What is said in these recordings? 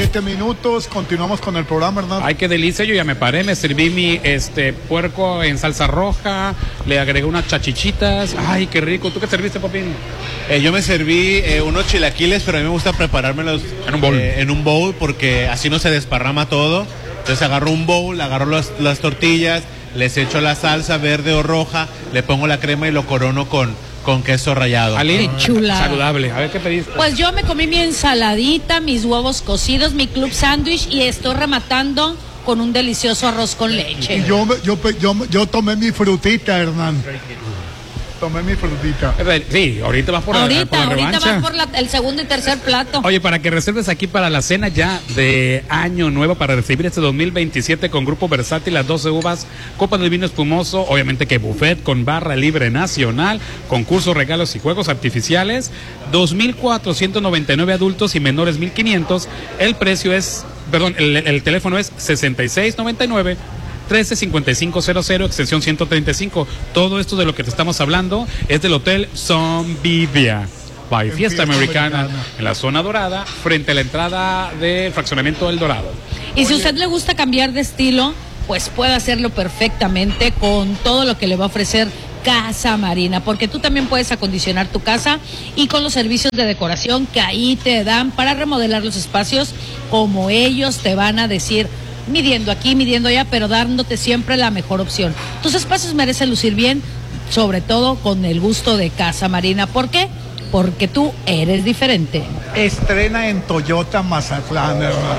7 minutos, continuamos con el programa, Hernán. Ay, qué delicia, yo ya me paré, me serví mi puerco en salsa roja, le agregué unas chachichitas. Ay, qué rico. ¿Tú qué serviste, Popín? Yo me serví unos chilaquiles, pero a mí me gusta preparármelos en un bowl porque así no se desparrama todo. Entonces agarro un bowl, agarro las tortillas, les echo la salsa verde o roja, le pongo la crema y lo corono con queso rallado. Ali, qué chula. Saludable. A ver, ¿qué pediste? Pues yo me comí mi ensaladita, mis huevos cocidos, mi club sándwich y estoy rematando con un delicioso arroz con leche. Y yo tomé mi frutita, Hernán. Tomé mi frutita. Sí, ahorita vas por la revancha. Vas por el segundo y tercer plato. Oye, para que reserves aquí para la cena ya de Año Nuevo, para recibir este 2027 con Grupo Versátil, las 12 uvas, copa de vino espumoso, obviamente que buffet con barra libre nacional, concursos, regalos y juegos artificiales, 2,499 adultos y menores 1,500. El precio es, el teléfono es 6699 135500, extensión 135. Todo esto de lo que te estamos hablando es del Hotel Zombivia by Fiesta Americana en la zona dorada, frente a la entrada del fraccionamiento El Dorado. Y si a usted le gusta cambiar de estilo, pues puede hacerlo perfectamente con todo lo que le va a ofrecer Casa Marina, porque tú también puedes acondicionar tu casa y con los servicios de decoración que ahí te dan para remodelar los espacios como ellos te van a decir, midiendo aquí, midiendo allá, pero dándote siempre la mejor opción. Tus espacios merecen lucir bien, sobre todo con el gusto de Casa Marina. ¿Por qué? Porque tú eres diferente. Estrena en Toyota Mazatlán, hermano.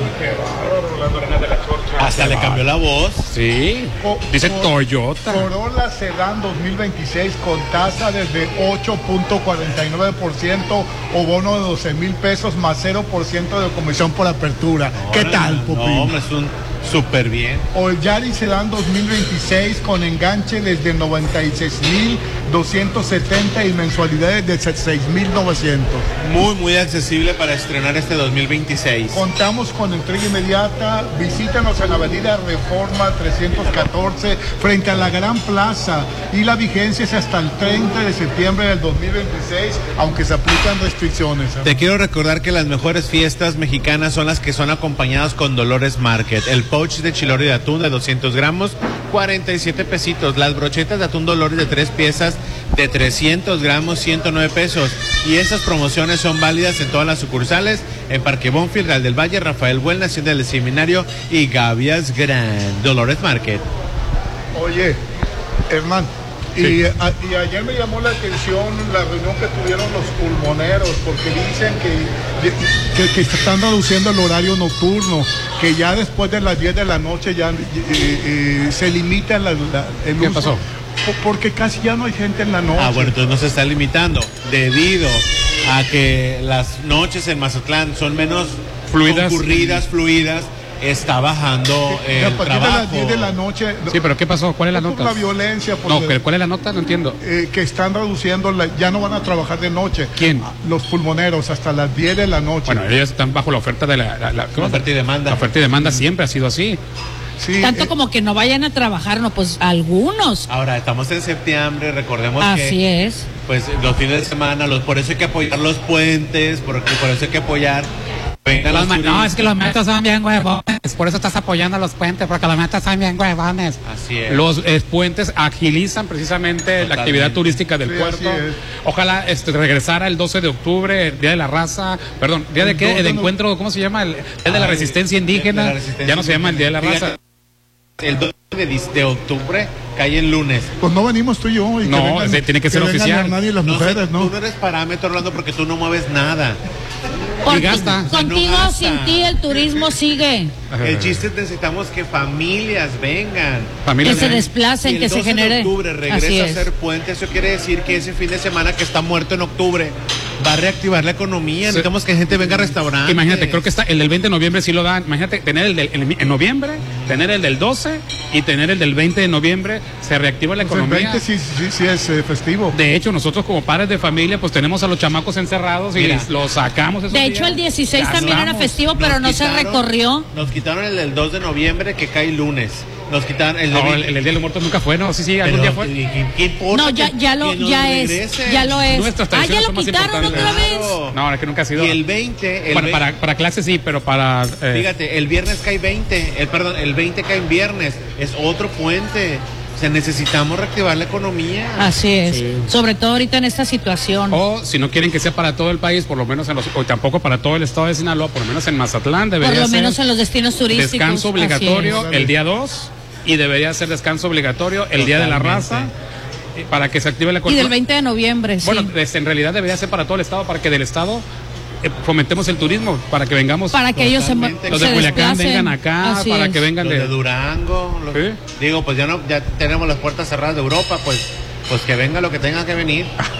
Hasta le cambió la voz. Sí, dice Toyota. Corolla Sedán 2026 con tasa desde 8.49% o bono de 12,000 pesos más 0% de comisión por apertura. ¿Qué tal, Popín? No, hombre, es un súper bien. O el Yaris Sedán 2026 con enganche desde 96,270 y mensualidades de 6,900. Muy, muy accesible para estrenar este 2026. Contamos con entrega inmediata. Visítanos en la avenida Reforma 314 frente a la Gran Plaza y la vigencia es hasta el 30 de septiembre del 2026, aunque se aplican restricciones. Te quiero recordar que las mejores fiestas mexicanas son las que son acompañadas con Dolores Market. El pouch de chilori de atún de 200 gramos, 47 pesitos. Las brochetas de atún Dolores de 3 piezas de 300 gramos, 109 pesos. Y esas promociones son válidas en todas las sucursales, en Parque Bonfil, Real del Valle, Rafael Buelna, Hacienda del Seminario y Gavias Grand. Dolores Market. Oye, Hernán, sí. y ayer me llamó la atención la reunión que tuvieron los pulmoneros, porque dicen que están reduciendo el horario nocturno, que ya después de las 10 de la noche ya se limita el ¿Qué uso. pasó? Porque casi ya no hay gente en la noche. Bueno, entonces no se está limitando, debido a que las noches en Mazatlán son menos fluidas, fluidas, está bajando el a partir trabajo. de las 10 de la noche. Sí, pero ¿qué pasó? ¿Cuál es la nota? La violencia. No, ¿cuál es la nota? No entiendo. Que están reduciendo, ya no van a trabajar de noche. ¿Quién? Los pulmoneros, hasta las 10 de la noche. Bueno, ellos están bajo la oferta de la oferta y demanda. La oferta y demanda siempre ha sido así. Sí, Tanto como que no vayan a trabajar, no, pues algunos. Ahora, estamos en septiembre, recordemos Así es. Pues los fines de semana, por eso hay que apoyar los puentes, por eso hay que apoyar. No, es que los metros son bien huevones. Por eso estás apoyando los puentes, porque los metros son bien huevones. Así es. Los puentes agilizan precisamente Totalmente. la actividad turística del puerto. Ojalá regresara el 12 de octubre, el Día de la Raza. Perdón, ¿día de qué? El encuentro, ¿cómo se llama? El Día de la Resistencia Indígena. De la resistencia ya no se llama el Día de la Raza. El 12 de octubre cae el lunes. Pues no venimos tú y yo. Y No, tiene que ser oficial. Nadie las mujeres, ¿no? Tú no eres parámetro, Orlando, porque tú no mueves nada. Y gasta. Contigo, No gasta. sin ti, el turismo sigue. El chiste es necesitamos que familias vengan. Que se desplacen, Si el que se 12 genere. de octubre Así regresa a es. ser puente, eso quiere decir que ese fin de semana que está muerto en octubre va a reactivar la economía. Necesitamos que gente venga a restaurantes. Imagínate, creo que está el del 20 de noviembre sí lo dan. Imagínate tener en noviembre, tener el del 12 y tener el del 20 de noviembre. Se reactiva la Pues el economía. 20 sí es festivo. De hecho, nosotros como padres de familia, pues tenemos a los chamacos encerrados y Mira. los sacamos esos De días. hecho, el 16 también era Gastamos. festivo, pero no se recorrió. Nos quitaron el del 2 de noviembre que cae lunes. Nos quitaron el No, el Día de los Muertos nunca fue, ¿no? Sí, algún día fue. ¿Qué importa? No, ya lo es. Nuestras Ya tradiciones lo son más quitaron importantes. otra vez. Claro. No, es que nunca ha sido. Y el 20. Bueno, para clases sí, pero para. Fíjate, el viernes cae 20. El 20 cae en viernes. Es otro puente. O sea, necesitamos reactivar la economía. Así es. Sí. Sobre todo ahorita en esta situación. O si no quieren que sea para todo el país, por lo menos o tampoco para todo el estado de Sinaloa, por lo menos en Mazatlán debería Por lo ser menos en los destinos turísticos. descanso Así obligatorio es. el día 2 y debería ser descanso obligatorio el día de la raza para que se active la Y economía. del 20 de noviembre, sí. Bueno, en realidad debería ser para todo el estado, para que del estado fomentemos el turismo, para que vengamos. Para que ellos Totalmente. Los de Culiacán desplacen. vengan acá, Así para es. que vengan Los de Durango. Sí. Digo, pues ya tenemos las puertas cerradas de Europa, pues que venga lo que tenga que venir.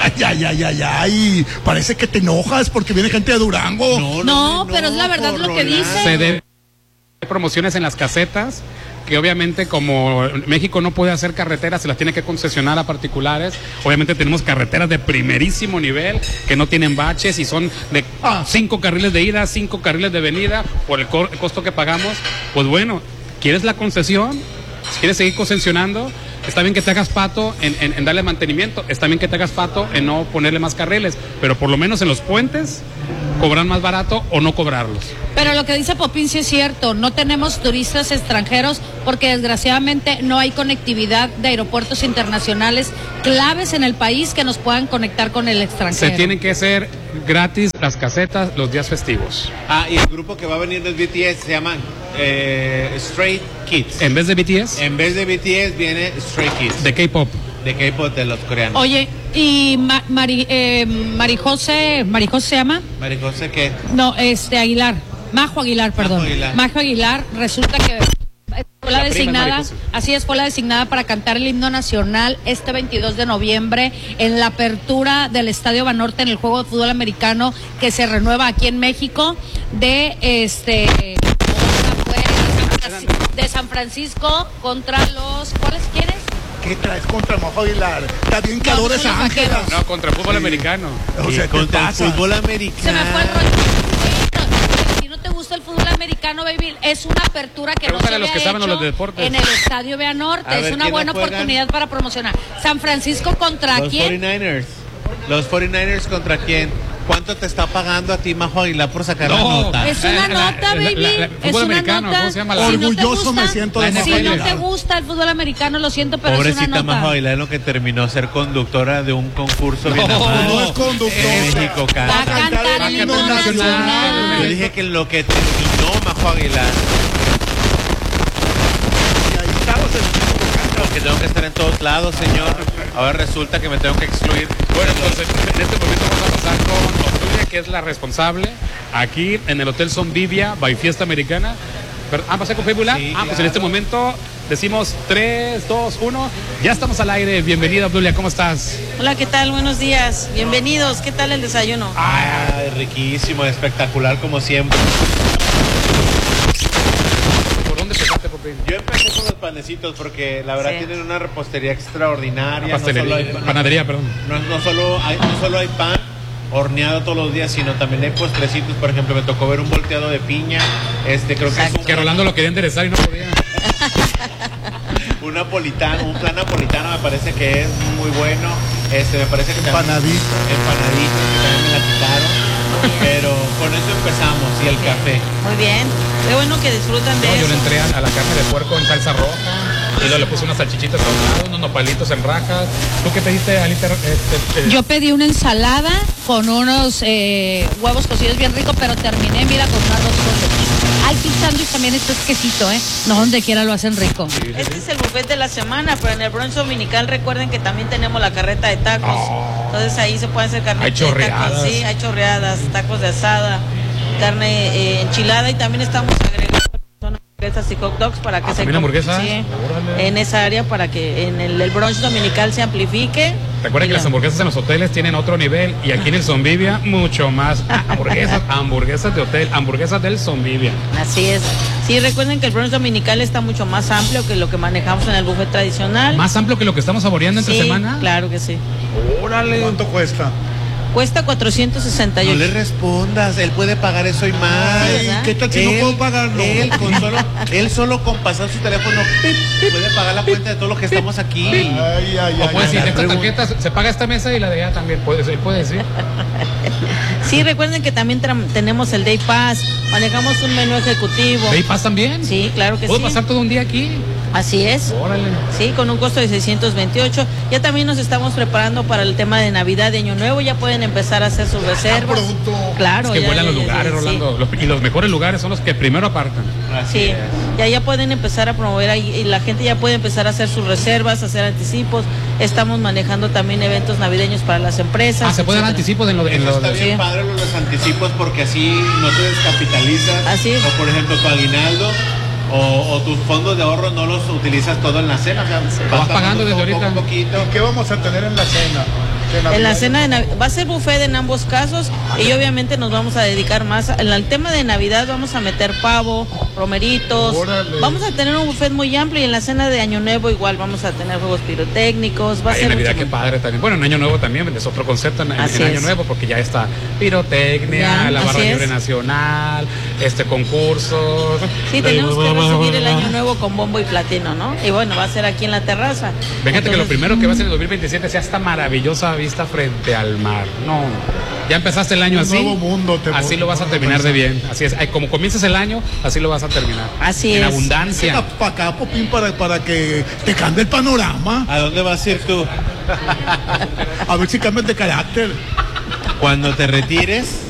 Ay, parece que te enojas porque viene gente de Durango. No, pero es la verdad lo que dice. Se debe promociones en las casetas, que obviamente como México no puede hacer carreteras, se las tiene que concesionar a particulares. Obviamente tenemos carreteras de primerísimo nivel que no tienen baches y son de 5 carriles de ida, 5 carriles de venida por el costo que pagamos. Pues bueno, ¿quieres la concesión? Si quieres seguir concesionando, está bien que te hagas pato en darle mantenimiento, está bien que te hagas pato en no ponerle más carriles, pero por lo menos en los puentes cobran más barato o no cobrarlos. Pero lo que dice Popín sí es cierto, no tenemos turistas extranjeros porque desgraciadamente no hay conectividad de aeropuertos internacionales claves en el país que nos puedan conectar con el extranjero. Se tienen que hacer gratis las casetas los días festivos. Y el grupo que va a venir del BTS se llama Stray Kids. En vez de BTS, En vez de BTS viene Stray Kids. de K-pop. De K-pop de los coreanos. Oye, y Marijose se llama? Maricose, ¿qué? No, Aguilar. Majo Aguilar, perdón. Aguilar. Majo Aguilar, resulta que fue la La prima es designada, Marijose. así es, fue la designada para cantar el himno nacional este 22 de noviembre en la apertura del Estadio Banorte en el juego de fútbol americano que se renueva aquí en México de San Francisco contra los ¿cuáles quieres? ¿Qué traes contra Majo Aguilar? Está bien que No, adores son los a Ángela. vaqueros. No, contra el fútbol americano. O sea, Y ¿qué contra pasa? el fútbol Se americano. me fue el rollo. Si no te gusta el fútbol americano, baby, es una apertura que no Pregúntale se a los había que saben hecho los de deportes. en el Estadio Vea Norte. A Es ver, una ¿quién buena la juegan? oportunidad para promocionar. San Francisco contra Los quién? 49ers. Los 49ers contra quién. ¿Cuánto te está pagando a ti, Majo Aguilar, por sacar la No. nota? Es una nota, baby. el Es fútbol una americano, nota. ¿cómo se llama la- Si no te Orgulloso gusta- me siento de Si Majo no Aguilar. te gusta el fútbol americano, lo siento, pero es Pobrecita una Majo nota. Aguilar, en lo que terminó ser conductora de un concurso bien No, amado. no es conductora. En México, Va a canta. cantar el himno Yo nacional. dije que en lo que terminó Majo Aguilar. Porque tengo que estar en todos lados, señor. Ahora resulta que me tengo que excluir. Bueno, entonces en este momento vamos a pasar con Obdulia, que es la responsable, aquí en el Hotel Sonvivia, by Fiesta Americana. ¿Pasé con Facebook Live? Sí, Pues en claro. este momento decimos 3, 2, 1. Ya estamos al aire. Bienvenida, Obdulia, ¿cómo estás? Hola, ¿qué tal? Buenos días. Bienvenidos. ¿Qué tal el desayuno? Ay, riquísimo, espectacular como siempre. ¿Por dónde empezaste, Popín? Yo empecé con los panecitos porque la verdad Sí. tienen una repostería extraordinaria. Pastelería, panadería, perdón. No solo hay pan horneado todos los días, sino también hay postrecitos. Por ejemplo, me tocó ver un volteado de piña. Creo que es Que Rolando lo quería enderezar y no podía. un plan napolitano me parece que es muy bueno. Me parece que también Empanaditas. empanaditas, que también me la quitaron. Pero con eso empezamos, y el café. Muy bien. Qué bueno que disfrutan de No, yo eso. le entré a la carne de puerco en salsa roja y luego le puse unas salchichitas ahogadas, unos nopalitos en rajas. ¿Tú qué pediste, Alita? Yo pedí una ensalada con unos huevos cocidos bien ricos, pero terminé, mira, con un arroz con leche. Ay, fish sándwich también esto es quesito, ¿eh? No, donde quiera lo hacen rico. Este es el buffet de la semana, pero en el brunch dominical recuerden que también tenemos la carreta de tacos. Entonces ahí se pueden hacer carne Hay de chorreadas. tacos. Sí, hay chorreadas, tacos de asada, carne enchilada y también estamos agregando hamburguesas y hot dogs para que se ¿también hamburguesas? sí, Órale. en esa área para que en el brunch dominical se amplifique. Recuerden que Y las ya. hamburguesas en los hoteles tienen otro nivel y aquí en el Sonvivia mucho más. Hamburguesas de hotel, hamburguesas del Sonvivia. Así es. Sí, recuerden que el brunch dominical está mucho más amplio que lo que manejamos en el buffet tradicional. Más amplio que lo que estamos saboreando entre Sí, semana. claro que sí. Órale. ¿Cuánto cuesta? Cuesta No 468. le respondas, él puede pagar eso y más. Ay, ¿qué tal si no puedo pagarlo? Él solo con pasar su teléfono puede pagar la cuenta de todos los que estamos aquí. O puede decir, esta tarjeta se paga esta mesa y la de allá también. Él puede decir. Sí, recuerden que también tenemos el Day Pass, manejamos un menú ejecutivo. ¿Day Pass también? Sí, claro que ¿Puedo sí. pasar todo un día aquí? Así es. Órale. Sí, con un costo de 628. Ya también nos estamos preparando para el tema de Navidad, de Año Nuevo. Ya pueden empezar a hacer sus reservas. pronto. Claro. Es que ya, vuelan ya, los ya, lugares, sí. Rolando. Y los mejores lugares son los que primero apartan. Sí, ya pueden empezar a promover ahí y la gente ya puede empezar a hacer sus reservas, hacer anticipos. Estamos manejando también eventos navideños para las empresas. Se pueden dar etcétera. anticipos en Eso está bien Sí. padre los anticipos porque así no te descapitalizas. Así es. O por ejemplo tu aguinaldo o tus fondos de ahorro no los utilizas todo en la cena. O sea, vas pagando desde ahorita. Poco a poquito. ¿Qué vamos a tener en la cena? En la cena de Navidad va a ser buffet en ambos casos y obviamente nos vamos a dedicar más en el tema de Navidad. Vamos a meter pavo, romeritos, Órale. vamos a tener un buffet muy amplio y en la cena de Año Nuevo igual vamos a tener juegos pirotécnicos. Va a Ay, ser en Navidad, mucho qué padre también. Bueno, en Año Nuevo también es otro concepto en Así Año es. Nuevo porque ya está pirotecnia, Ya, la barra así libre es. nacional, concursos. Sí, tenemos que recibir el Año Nuevo con bombo y platino, ¿no? Y bueno, va a ser aquí en la terraza. Fíjate que lo Entonces, primero que va a ser en el 2027 sea esta maravillosa vista frente al mar. No, ya empezaste el año Un así. nuevo mundo así lo vas a terminar de bien. Así es. Ay, como comiences el año, así lo vas a terminar. Así en es. abundancia. Para acá, Popín, para que te cambie el panorama. ¿A dónde vas a ir tú? A ver si cambias de carácter. Cuando te retires,